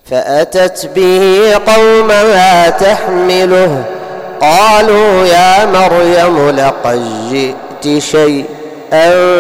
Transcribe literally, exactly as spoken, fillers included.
فأتت به قومها تحمله قالوا يا مريم لقد جئت شيئا